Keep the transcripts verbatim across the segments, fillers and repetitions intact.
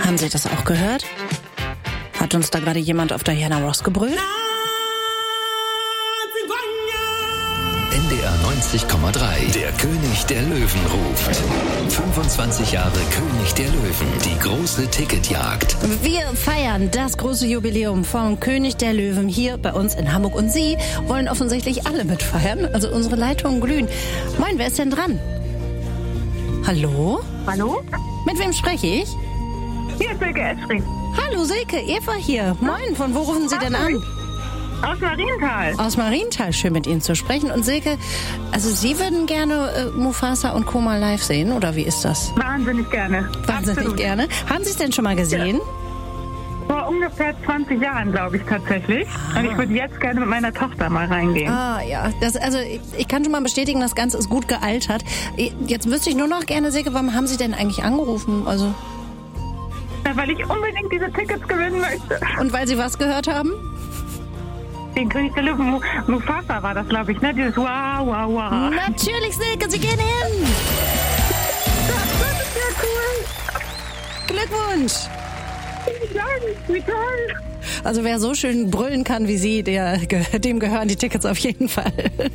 Haben Sie das auch gehört? Hat uns da gerade jemand auf Diana Ross gebrüllt? N D R neunzig Komma drei. Der König der Löwen ruft. fünfundzwanzig Jahre König der Löwen. Die große Ticketjagd. Wir feiern das große Jubiläum vom König der Löwen hier bei uns in Hamburg. Und Sie wollen offensichtlich alle mitfeiern. Also unsere Leitungen glühen. Moin, wer ist denn dran? Hallo? Hallo? Mit wem spreche ich? Hier ist Silke Eschring. Hallo Silke, Eva hier. Moin, von wo rufen Sie denn an? Aus Marienthal. Aus Marienthal, schön mit Ihnen zu sprechen. Und Silke, also Sie würden gerne äh, Mufasa und Co. mal live sehen, oder wie ist das? Wahnsinnig gerne. Wahnsinnig Absolut. gerne. Haben Sie es denn schon mal gesehen? Ja. Vor ungefähr zwanzig Jahren, glaube ich, tatsächlich. Ah. Und ich würde jetzt gerne mit meiner Tochter mal reingehen. Ah, ja. Das, also ich, ich kann schon mal bestätigen, das Ganze ist gut gealtert. Jetzt wüsste ich nur noch gerne, Silke, warum haben Sie denn eigentlich angerufen? Also Ja, weil ich unbedingt diese Tickets gewinnen möchte. Und weil Sie was gehört haben? Den König der Löwen, Mu- Mufasa war das, glaube ich, ne? Dieses Wow, wow, wow. Natürlich, Silke, Sie gehen hin! Das ist ja cool. Glückwunsch! Vielen Dank, wie toll. Also wer so schön brüllen kann wie Sie, der, dem gehören die Tickets auf jeden Fall.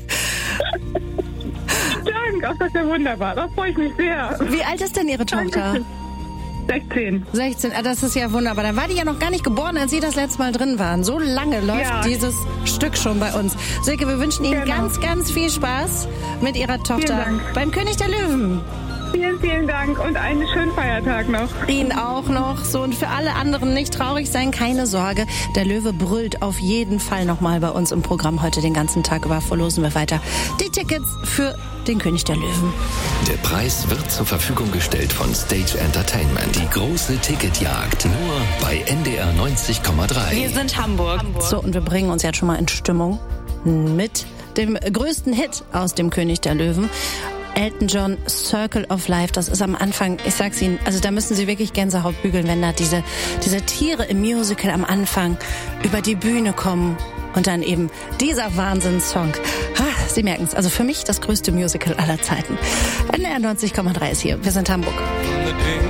Dank, ach, das ist ja wunderbar. Da freue ich mich sehr. Wie alt ist denn Ihre Tochter? Dankeschön. sechzehn. sechzehn, ah, das ist ja wunderbar. Dann war die ja noch gar nicht geboren, als Sie das letzte Mal drin waren. So lange läuft Ja. dieses Stück schon bei uns. Silke, wir wünschen Ihnen Genau. ganz, ganz viel Spaß mit Ihrer Tochter Dank. beim König der Löwen. Vielen, vielen Dank und einen schönen Feiertag noch. Ihnen auch noch. So, und für alle anderen nicht traurig sein, keine Sorge. Der Löwe brüllt auf jeden Fall nochmal bei uns im Programm. Heute den ganzen Tag über verlosen wir weiter die Tickets für den König der Löwen. Der Preis wird zur Verfügung gestellt von Stage Entertainment. Die große Ticketjagd. Nur bei N D R neunzig Komma drei. Wir sind Hamburg. So, und wir bringen uns jetzt schon mal in Stimmung mit dem größten Hit aus dem König der Löwen. Elton John, Circle of Life, das ist am Anfang, ich sag's Ihnen, also da müssen Sie wirklich Gänsehaut bügeln, wenn da diese, diese Tiere im Musical am Anfang über die Bühne kommen und dann eben dieser Wahnsinnssong. Ha, Sie merken's, also für mich das größte Musical aller Zeiten. N D R neunzig Komma drei ist hier, wir sind Hamburg.